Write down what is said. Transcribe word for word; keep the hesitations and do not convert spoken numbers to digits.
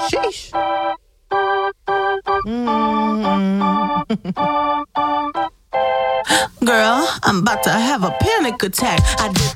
Sheesh. Mm. Girl, I'm about to have a panic attack. I did